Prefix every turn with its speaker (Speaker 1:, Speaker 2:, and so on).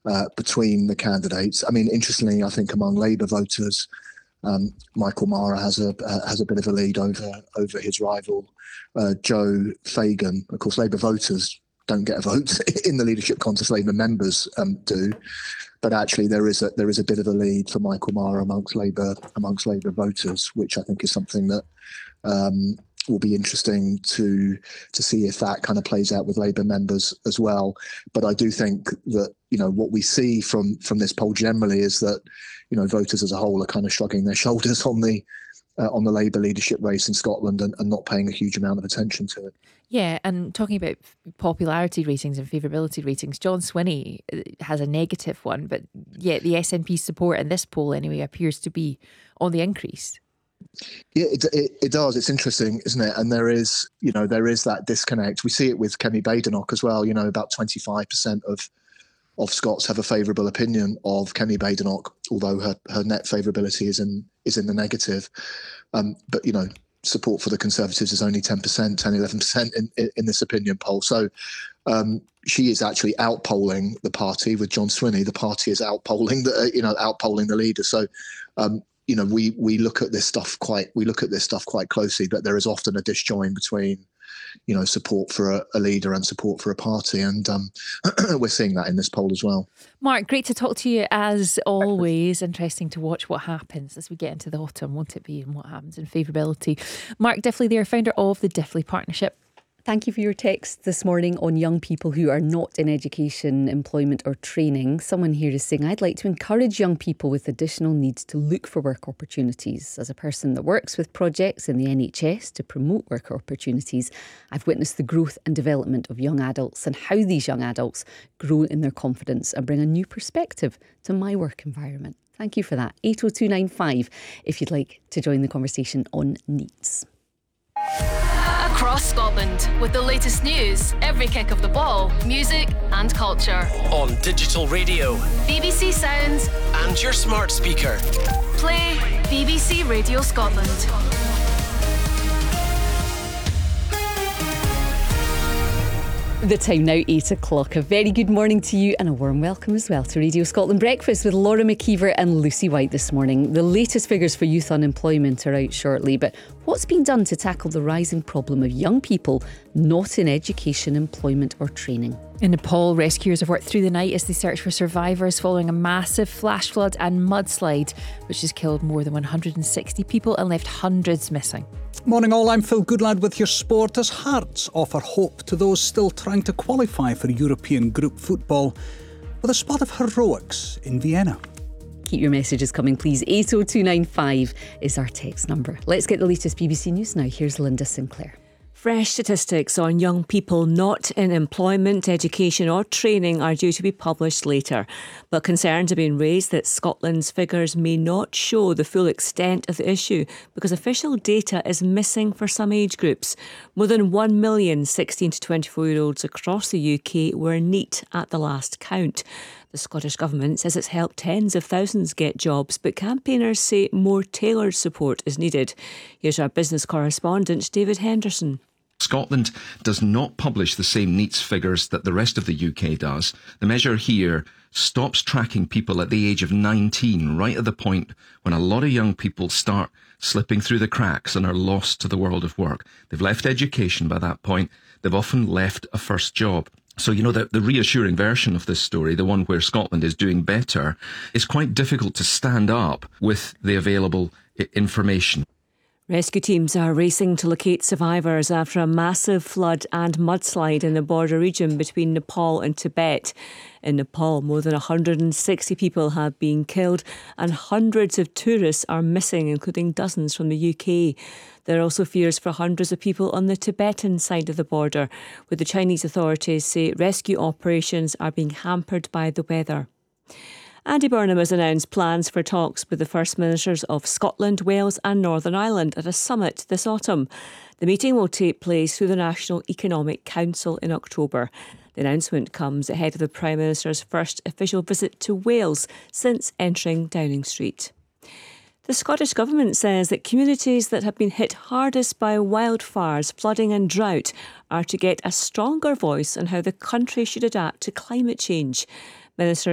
Speaker 1: between the candidates. I mean, interestingly, I think among Labour voters, Michael Mara has a bit of a lead over his rival, Joe Fagan. Of course, Labour voters don't get a vote in the leadership contest. Labour members do, but actually there is a bit of a lead for Michael Mara amongst Labour voters, which I think is something that will be interesting to see if that kind of plays out with Labour members as well. But I do think that, what we see from this poll generally is that, voters as a whole are kind of shrugging their shoulders on the Labour leadership race in Scotland and not paying a huge amount of attention to it.
Speaker 2: Yeah, and talking about popularity ratings and favourability ratings, John Swinney has a negative one, but yet the SNP support in this poll anyway appears to be on the increase.
Speaker 1: Yeah, it does. It's interesting, isn't it? And there is that disconnect. We see it with Kemi Badenoch as well. About 25% of Scots have a favourable opinion of Kemi Badenoch, although her net favourability is in the negative. But support for the Conservatives is only 10%, in this opinion poll. So she is actually outpolling the party with John Swinney. The party is outpolling the leader. So we look at this stuff quite closely, but there is often a disjoin between support for a leader and support for a party, and we're seeing that in this poll as well.
Speaker 2: Mark, great to talk to you as always. Interesting to watch what happens as we get into the autumn, won't it be, and what happens in favourability. Mark Diffley there, founder of the Diffley Partnership.
Speaker 3: Thank you for your text this morning on young people who are not in education, employment or training. Someone here is saying, I'd like to encourage young people with additional needs to look for work opportunities. As a person that works with projects in the NHS to promote work opportunities, I've witnessed the growth and development of young adults and how these young adults grow in their confidence and bring a new perspective to my work environment. Thank you for that. 80295 if you'd like to join the conversation on needs.
Speaker 4: Across Scotland, with the latest news, every kick of the ball, music and culture.
Speaker 5: On digital radio,
Speaker 4: BBC Sounds
Speaker 5: and your smart speaker.
Speaker 4: Play BBC Radio Scotland.
Speaker 3: The time now, 8 o'clock. A very good morning to you and a warm welcome as well to Radio Scotland Breakfast with Laura McKeever and Lucy White this morning. The latest figures for youth unemployment are out shortly, but what's been done to tackle the rising problem of young people not in education, employment or training?
Speaker 2: In Nepal, rescuers have worked through the night as they search for survivors following a massive flash flood and mudslide, which has killed more than 160 people and left hundreds missing.
Speaker 6: Morning all, I'm Phil Goodlad with your sport as Hearts offer hope to those still trying to qualify for European group football with a spot of heroics in Vienna.
Speaker 3: Keep your messages coming please. 80295 is our text number. Let's get the latest BBC News now. Here's Linda Sinclair.
Speaker 7: Fresh statistics on young people not in employment, education or training are due to be published later. But concerns have been raised that Scotland's figures may not show the full extent of the issue because official data is missing for some age groups. More than 1 million 16 to 24-year-olds across the UK were NEET at the last count. The Scottish Government says it's helped tens of thousands get jobs, but campaigners say more tailored support is needed. Here's our business correspondent, David Henderson.
Speaker 8: Scotland does not publish the same NEETs figures that the rest of the UK does. The measure here stops tracking people at the age of 19, right at the point when a lot of young people start slipping through the cracks and are lost to the world of work. They've left education by that point. They've often left a first job. So, the reassuring version of this story, the one where Scotland is doing better, is quite difficult to stand up with the available information.
Speaker 7: Rescue teams are racing to locate survivors after a massive flood and mudslide in the border region between Nepal and Tibet. In Nepal, more than 160 people have been killed and hundreds of tourists are missing, including dozens from the UK. There are also fears for hundreds of people on the Tibetan side of the border, where the Chinese authorities say rescue operations are being hampered by the weather. Andy Burnham has announced plans for talks with the First Ministers of Scotland, Wales and Northern Ireland at a summit this autumn. The meeting will take place through the National Economic Council in October. The announcement comes ahead of the Prime Minister's first official visit to Wales since entering Downing Street. The Scottish Government says that communities that have been hit hardest by wildfires, flooding and drought are to get a stronger voice on how the country should adapt to climate change. Minister